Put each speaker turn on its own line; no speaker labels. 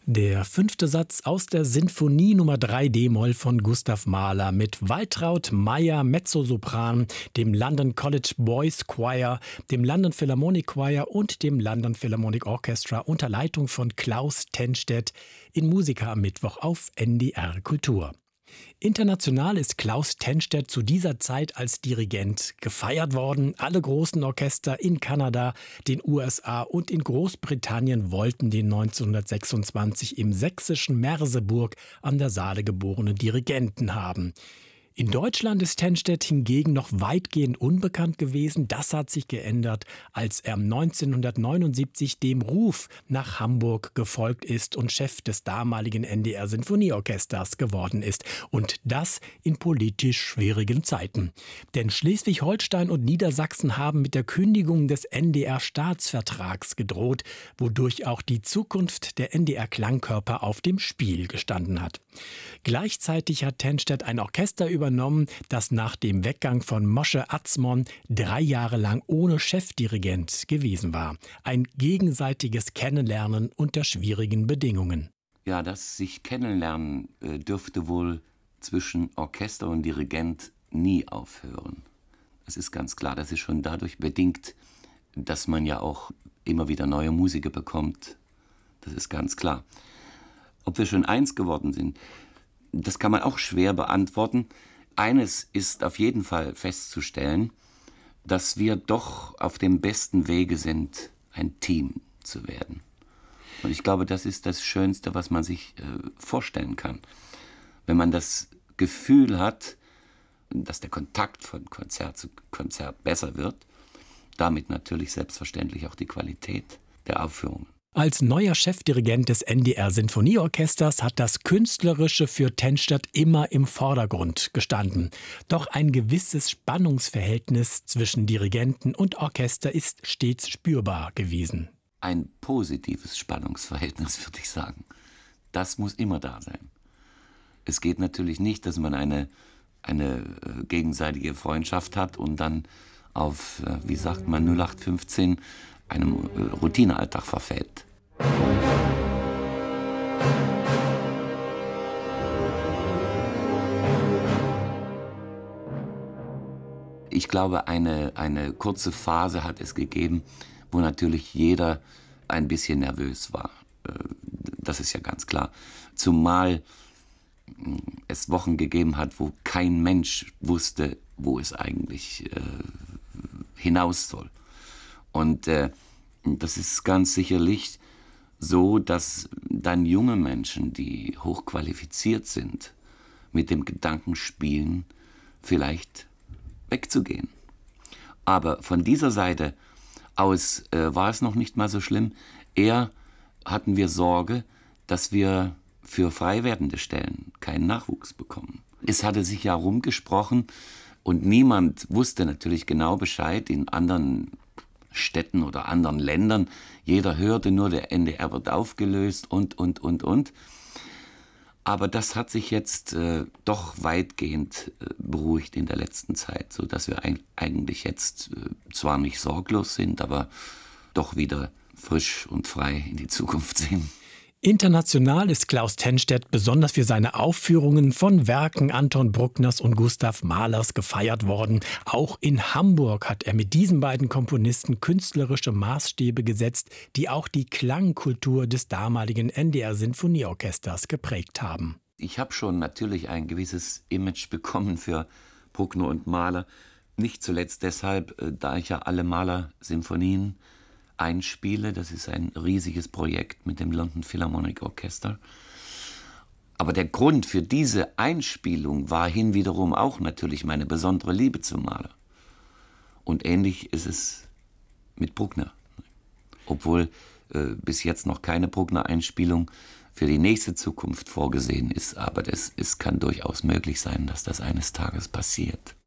Der fünfte Satz aus der Sinfonie Nummer 3 d-Moll von Gustav Mahler mit Waltraud Mayer Mezzosopran, dem London College Boys Choir, dem London Philharmonic Choir und dem London Philharmonic Orchestra unter Leitung von Klaus Tennstedt in Musica am Mittwoch auf NDR Kultur. International ist Klaus Tennstedt zu dieser Zeit als Dirigent gefeiert worden. Alle großen Orchester in Kanada, den USA und in Großbritannien wollten den 1926 im sächsischen Merseburg an der Saale geborenen Dirigenten haben. In Deutschland ist Tennstedt hingegen noch weitgehend unbekannt gewesen. Das hat sich geändert, als er 1979 dem Ruf nach Hamburg gefolgt ist und Chef des damaligen NDR-Sinfonieorchesters geworden ist. Und das in politisch schwierigen Zeiten. Denn Schleswig-Holstein und Niedersachsen haben mit der Kündigung des NDR-Staatsvertrags gedroht, wodurch auch die Zukunft der NDR-Klangkörper auf dem Spiel gestanden hat. Gleichzeitig hat Tennstedt ein Orchester übernommen, das nach dem Weggang von Moshe Atzmon 3 Jahre lang ohne Chefdirigent gewesen war. Ein gegenseitiges Kennenlernen unter schwierigen Bedingungen.
Ja, das sich kennenlernen dürfte wohl zwischen Orchester und Dirigent nie aufhören. Das ist ganz klar, das ist schon dadurch bedingt, dass man ja auch immer wieder neue Musiker bekommt. Das ist ganz klar. Ob wir schon eins geworden sind, das kann man auch schwer beantworten. Eines ist auf jeden Fall festzustellen, dass wir doch auf dem besten Wege sind, ein Team zu werden. Und ich glaube, das ist das Schönste, was man sich vorstellen kann. Wenn man das Gefühl hat, dass der Kontakt von Konzert zu Konzert besser wird, damit natürlich selbstverständlich auch die Qualität der Aufführungen.
Als neuer Chefdirigent des NDR-Sinfonieorchesters hat das Künstlerische für Tennstedt immer im Vordergrund gestanden. Doch ein gewisses Spannungsverhältnis zwischen Dirigenten und Orchester ist stets spürbar gewesen.
Ein positives Spannungsverhältnis, würde ich sagen. Das muss immer da sein. Es geht natürlich nicht, dass man eine gegenseitige Freundschaft hat und dann auf, 0815 einem Routinealltag verfällt. Ich glaube, eine kurze Phase hat es gegeben, wo natürlich jeder ein bisschen nervös war. Das ist ja ganz klar. Zumal es Wochen gegeben hat, wo kein Mensch wusste, wo es eigentlich hinaus soll. Und das ist ganz sicherlich so, dass dann junge Menschen, die hochqualifiziert sind, mit dem Gedanken spielen, vielleicht wegzugehen. Aber von dieser Seite aus war es noch nicht mal so schlimm. Eher hatten wir Sorge, dass wir für frei werdende Stellen keinen Nachwuchs bekommen. Es hatte sich ja rumgesprochen und niemand wusste natürlich genau Bescheid in anderen Städten oder anderen Ländern. Jeder hörte nur, der NDR wird aufgelöst und. Aber das hat sich jetzt doch weitgehend beruhigt in der letzten Zeit, sodass wir eigentlich jetzt zwar nicht sorglos sind, aber doch wieder frisch und frei in die Zukunft sehen.
International ist Klaus Tennstedt besonders für seine Aufführungen von Werken Anton Bruckners und Gustav Mahlers gefeiert worden. Auch in Hamburg hat er mit diesen beiden Komponisten künstlerische Maßstäbe gesetzt, die auch die Klangkultur des damaligen NDR-Sinfonieorchesters geprägt haben.
Ich habe schon natürlich ein gewisses Image bekommen für Bruckner und Mahler. Nicht zuletzt deshalb, da ich ja alle Mahler-Sinfonien einspiele. Das ist ein riesiges Projekt mit dem London Philharmonic Orchestra. Aber der Grund für diese Einspielung war hinwiederum auch natürlich meine besondere Liebe zum Mahler. Und ähnlich ist es mit Bruckner. Obwohl bis jetzt noch keine Bruckner-Einspielung für die nächste Zukunft vorgesehen ist. Aber es kann durchaus möglich sein, dass das eines Tages passiert.